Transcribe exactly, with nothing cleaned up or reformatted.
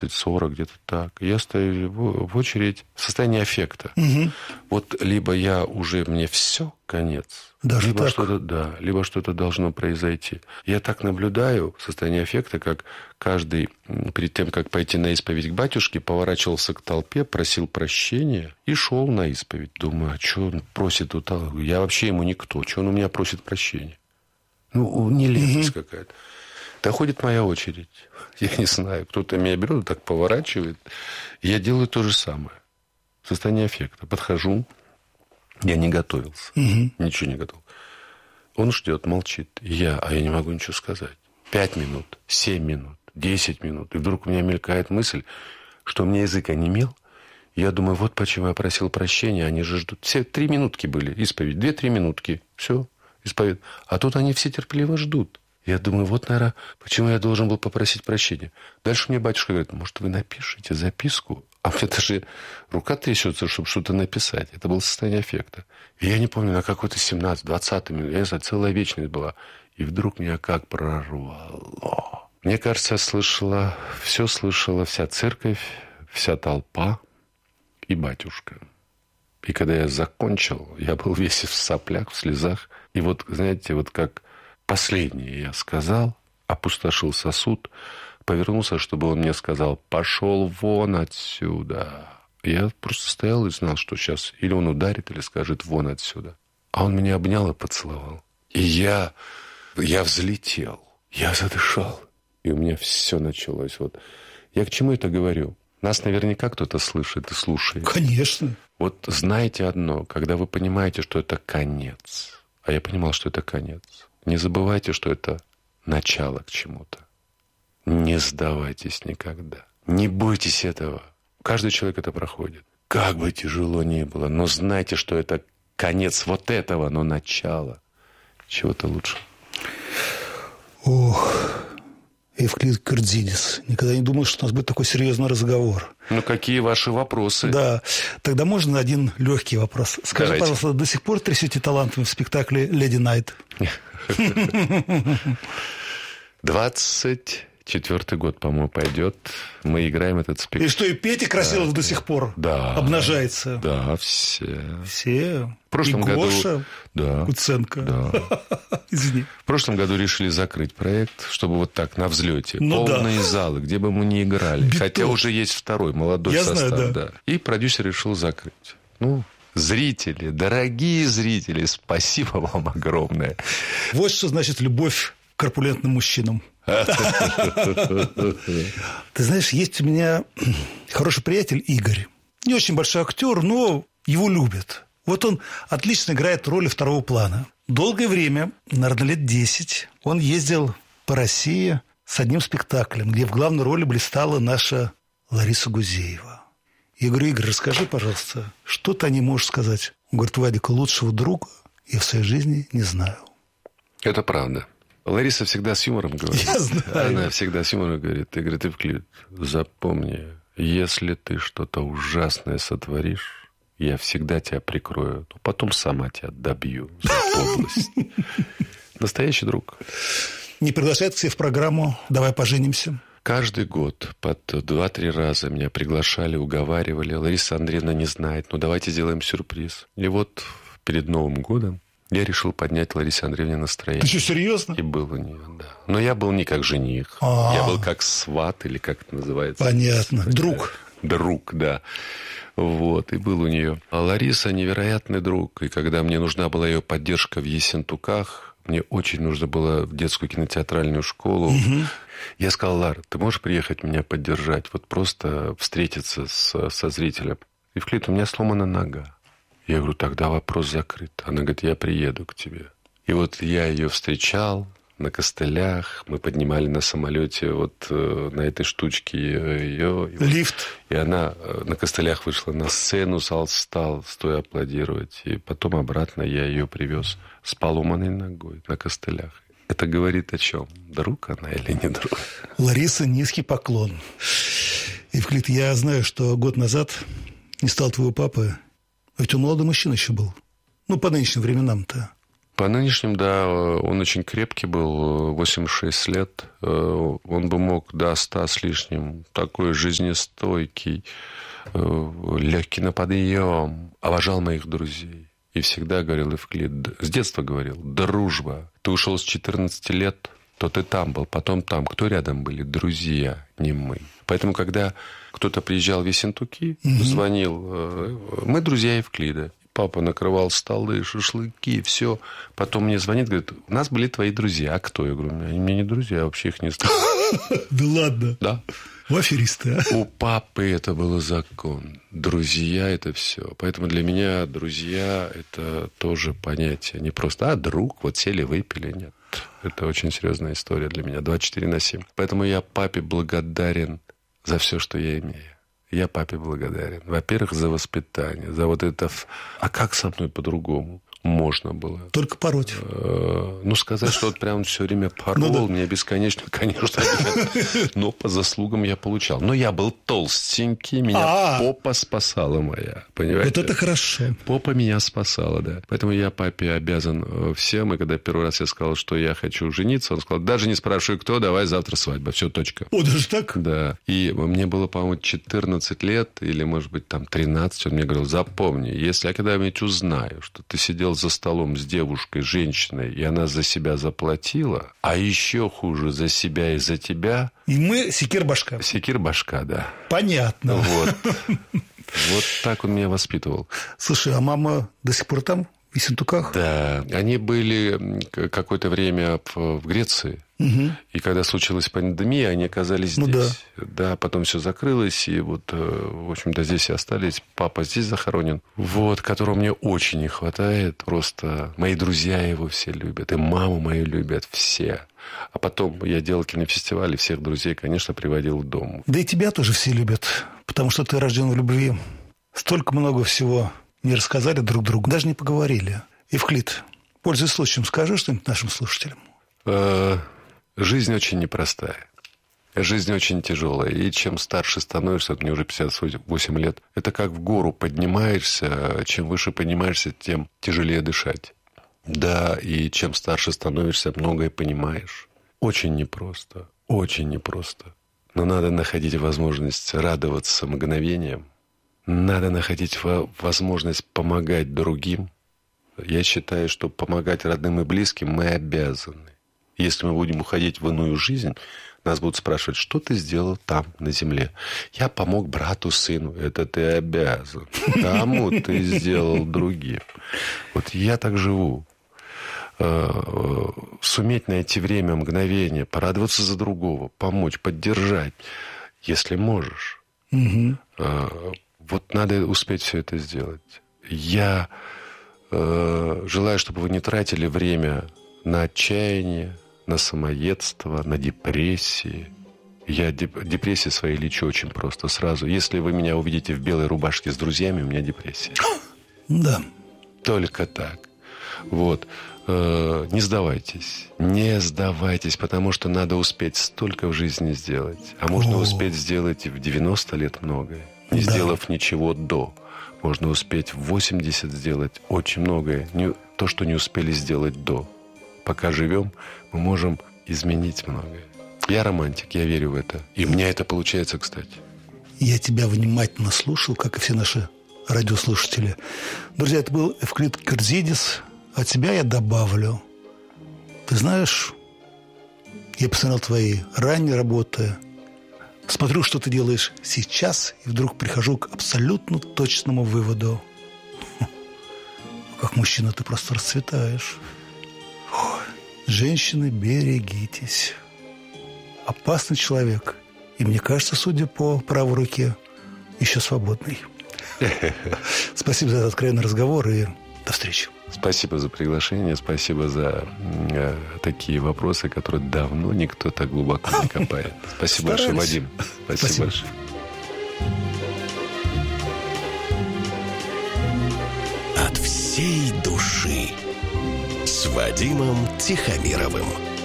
сорок, где-то так. Я стою в, в очередь в состоянии аффекта. Угу. Вот либо я уже, мне все, конец. Даже либо так? Что-то, да, либо что-то должно произойти. Я так наблюдаю в состоянии аффекта, как каждый перед тем, как пойти на исповедь к батюшке, поворачивался к толпе, просил прощения и шел на исповедь. Думаю, а что он просит у толпы? Я вообще ему никто. Что он у меня просит прощения? Ну, нелепость угу. какая-то. Доходит моя очередь. Я не знаю, кто-то меня берет, так поворачивает. Я делаю то же самое. В состоянии аффекта. Подхожу. Я не готовился. Угу. Ничего не готовил. Он ждет, молчит. Я, а я не могу ничего сказать. Пять минут, семь минут, десять минут. И вдруг у меня мелькает мысль, что у меня язык онемел. Я думаю, вот почему я просил прощения. Они же ждут. Все три минутки были. Исповедь. Две-три минутки. Все. Исповедь. А тут они все терпеливо ждут. Я думаю, вот, наверное, почему я должен был попросить прощения. Дальше мне батюшка говорит, может, вы напишите записку? А мне даже рука трясется, чтобы что-то написать. Это было состояние аффекта. И я не помню, на какой-то семнадцать-двадцать минут, я не знаю, целая вечность была. И вдруг меня как прорвало. Мне кажется, я слышала, все слышала вся церковь, вся толпа и батюшка. И когда я закончил, я был весь в соплях, в слезах. И вот, знаете, вот как... Последнее я сказал, опустошил сосуд, повернулся, чтобы он мне сказал, пошел вон отсюда. Я просто стоял и знал, что сейчас или он ударит, или скажет вон отсюда. А он меня обнял и поцеловал. И я, я взлетел, я задышал. И у меня все началось. Вот. Я к чему это говорю? Нас наверняка кто-то слышит и слушает. Конечно. Вот знаете одно, когда вы понимаете, что это конец, а я понимал, что это конец, не забывайте, что это начало к чему-то. Не сдавайтесь никогда. Не бойтесь этого. Каждый человек это проходит. Как бы тяжело ни было, но знайте, что это конец вот этого, но начало чего-то лучше. Ох, Евклид Кардинис. Никогда не думал, что у нас будет такой серьезный разговор. Ну, какие ваши вопросы? Да. Тогда можно один легкий вопрос. Скажи, Давайте. Пожалуйста, до сих пор трясете талантами в спектакле «Леди Найт»? Двадцать четвертый год, по-моему, пойдет. Мы играем этот спектакль. И что, и Петя Красилов да. до сих пор да. обнажается? Да, все. Все? В прошлом и году... Гоша да. Куценко? Да. Извини. В прошлом году решили закрыть проект, чтобы вот так, на взлете. Ну, полные да. залы, где бы мы ни играли. Биток. Хотя уже есть второй, молодой Я состав. знаю, да. Да. И продюсер решил закрыть. Ну... Зрители, дорогие зрители, спасибо вам огромное. Вот что значит любовь к корпулентным мужчинам. Ты знаешь, есть у меня хороший приятель Игорь. Не очень большой актер, но его любят. Вот он отлично играет роли второго плана. Долгое время, наверное, лет десять, он ездил по России с одним спектаклем, где в главной роли блистала наша Лариса Гузеева. Я говорю, Игорь, расскажи, пожалуйста, что ты о ней можешь сказать? Он говорит, Вадик, лучшего друга я в своей жизни не знаю. Это правда. Лариса всегда с юмором говорит. Я знаю. Она всегда с юмором говорит. Ты, говорит, Евклид, запомни, если ты что-то ужасное сотворишь, я всегда тебя прикрою. Но потом сама тебя добью за подлость. Настоящий друг. Не приглашает к себе в программу «Давай поженимся»? Каждый год под два-три раза меня приглашали, уговаривали. Лариса Андреевна не знает, ну давайте сделаем сюрприз. И вот перед Новым годом я решил поднять Ларисе Андреевне настроение. Ты что, серьезно? И был у нее, да. Но я был не как жених. А-а-а. Я был как сват, или как это называется. Понятно. Друг. Друг, да. Вот, и был у нее. А Лариса невероятный друг. И когда мне нужна была ее поддержка в Ессентуках, мне очень нужно было в детскую кинотеатральную школу. Угу. Я сказал, Лар, ты можешь приехать меня поддержать? Вот просто встретиться с, со зрителем. Евклид, у меня сломана нога. Я говорю, тогда вопрос закрыт. Она говорит, я приеду к тебе. И вот я ее встречал на костылях. Мы поднимали на самолете вот э, на этой штучке ее. И лифт. Вот, и она э, на костылях вышла на сцену, зал встал, стоя аплодировать. И потом обратно я ее привез с поломанной ногой на костылях. Это говорит о чем? Друг она или не друг? Лариса, низкий поклон. Евклид, я знаю, что год назад не стал твоего папы. Ведь он молодой мужчина еще был. Ну, по нынешним временам-то. По нынешним, да, он очень крепкий был, восемьдесят шесть лет. Он бы мог до ста с лишним. Такой жизнестойкий, легкий на подъем. Обожал моих друзей. И всегда говорил Эвклид, с детства говорил, дружба. Ты ушел с четырнадцати лет, то ты там был, потом там. Кто рядом были? Друзья, не мы. Поэтому, когда кто-то приезжал в Ессентуки, угу. звонил, мы друзья Эвклида. Папа накрывал столы, шашлыки, все. Потом мне звонит, говорит, у нас были твои друзья. А кто? Я говорю, они мне не друзья, я вообще их не знаю. Да ладно? Да. В аферисты, а? У папы это был закон. Друзья – это все. Поэтому для меня друзья – это тоже понятие. Не просто, а друг, вот сели, выпили. Нет. Это очень серьезная история для меня. двадцать четыре на семь. Поэтому я папе благодарен за все, что я имею. Я папе благодарен. Во-первых, за воспитание, за вот это... А как со мной по-другому можно было? Только пороть. Ну, сказать, что вот прям все время порол, ну, да. Меня бесконечно, конечно, нет. Но по заслугам я получал. Но я был толстенький, меня А-а-а. попа спасала моя. Понимаете? Вот это хорошо. Попа меня спасала, да. Поэтому я папе обязан всем. И когда первый раз я сказал, что я хочу жениться, он сказал, даже не спрашивай, кто, давай завтра свадьба. Все, точка. О, даже так? Да. И мне было, по-моему, четырнадцать лет, или, может быть, там тринадцать. Он мне говорил, запомни, если я когда-нибудь узнаю, что ты сидел за столом с девушкой, женщиной, и она за себя заплатила, а еще хуже, за себя и за тебя... И мы секир-башка. Секир-башка, да. Понятно. Вот. Вот так он меня воспитывал. Слушай, а мама до сих пор там, в Ессентуках? Да. Они были какое-то время в Греции. Угу. И когда случилась пандемия, они оказались ну, здесь. Да. да, потом все закрылось. И вот, в общем-то, здесь и остались. Папа здесь захоронен. Вот, которого мне очень не хватает. Просто мои друзья его все любят. И маму мою любят все. А потом я делал кинофестиваль, и всех друзей, конечно, приводил в дом. Да и тебя тоже все любят. Потому что ты рожден в любви. Столько много всего не рассказали друг другу. Даже не поговорили. Эвклид, пользуясь случаем, скажи что-нибудь нашим слушателям. Жизнь очень непростая. Жизнь очень тяжелая. И чем старше становишься, мне уже пятьдесят восемь лет, это как в гору поднимаешься. Чем выше поднимаешься, тем тяжелее дышать. Да, и чем старше становишься, многое понимаешь. Очень непросто. Очень непросто. Но надо находить возможность радоваться мгновениям. Надо находить возможность помогать другим. Я считаю, что помогать родным и близким мы обязаны. Если мы будем уходить в иную жизнь, нас будут спрашивать, что ты сделал там, на земле. Я помог брату, сыну. Это ты обязан. Кому ты сделал другим? Вот я так живу. Суметь найти время, мгновение, порадоваться за другого, помочь, поддержать, если можешь. Угу. Вот надо успеть все это сделать. Я желаю, чтобы вы не тратили время на отчаяние, на самоедство, на депрессии. Я депрессии своей лечу очень просто сразу. Если вы меня увидите в белой рубашке с друзьями, у меня депрессия. Да. Только так. Вот. Не сдавайтесь. Не сдавайтесь, потому что надо успеть столько в жизни сделать. А можно О. успеть сделать и в девяносто лет многое, не да. сделав ничего до. Можно успеть в восемьдесят сделать очень многое. Не, то, что не успели сделать до. Пока живем, мы можем изменить многое. Я романтик, я верю в это. И у меня это получается, кстати. Я тебя внимательно слушал, как и все наши радиослушатели. Друзья, это был Эвклид Керзидис. От тебя я добавлю. Ты знаешь, я посмотрел твои ранние работы, смотрю, что ты делаешь сейчас, и вдруг прихожу к абсолютно точному выводу. Как мужчина ты просто расцветаешь. Ой, женщины, берегитесь. Опасный человек. И мне кажется, судя по правой руке, еще свободный. Спасибо за этот откровенный разговор и до встречи. Спасибо за приглашение, спасибо за э, такие вопросы, которые давно никто так глубоко не копает. Спасибо большое, Вадим. Спасибо, спасибо большое. От всей души с Вадимом Тихомировым.